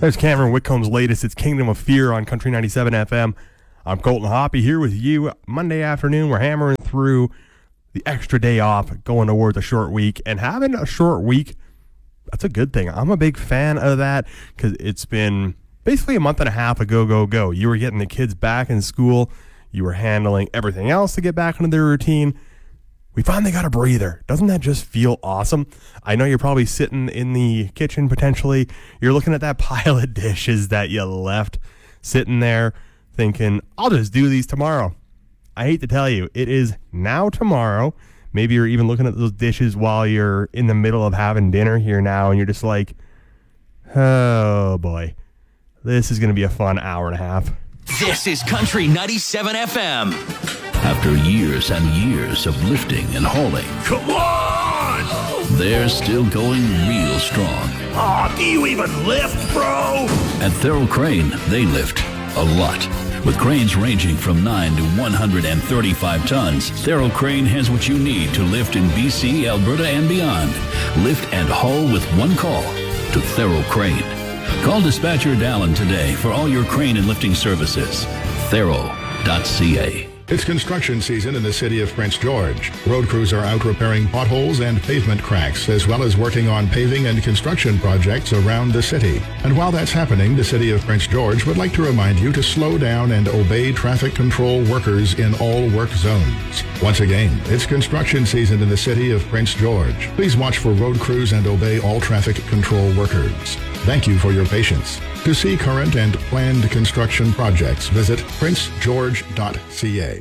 There's Cameron Whitcomb's latest. It's Kingdom of Fear on Country 97 FM. I'm Colton Hoppy here with you. Monday afternoon, we're hammering through the extra day off, going towards a short week. And having a short week, that's a good thing. I'm a big fan of that because it's been basically a month and a half of go. You were getting the kids back in school. You were handling everything else to get back into their routine. We finally got a breather. Doesn't that just feel awesome? I know you're probably sitting in the kitchen potentially. You're looking at that pile of dishes that you left sitting there thinking, I'll just do these tomorrow. I hate to tell you, it is now tomorrow. Maybe you're even looking at those dishes while you're in the middle of having dinner here now, and you're just like, oh boy, this is going to be a fun hour and a half. This is Country 97 FM. After years and years of lifting and hauling, Come on! they're still going real strong. Aw, do you even lift, bro? At Thero Crane, they lift a lot. With cranes ranging from 9 to 135 tons, Thero Crane has what you need to lift in BC, Alberta, and beyond. Lift and haul with one call to Thero Crane. Call Dispatcher Dallin today for all your crane and lifting services. Thero.ca. It's construction season in the city of Prince George. Road crews are out repairing potholes and pavement cracks, as well as working on paving and construction projects around the city. And while that's happening, the city of Prince George would like to remind you to slow down and obey traffic control workers in all work zones. Once again, it's construction season in the city of Prince George. Please watch for road crews and obey all traffic control workers. Thank you for your patience. To see current and planned construction projects, visit princegeorge.ca.